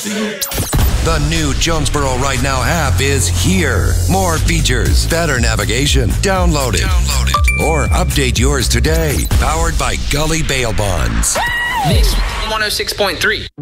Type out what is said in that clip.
The new Jonesboro Right Now app is here. More features, better navigation. Download it. Or update yours today. Powered by Gully Bail Bonds. Mix 106.3.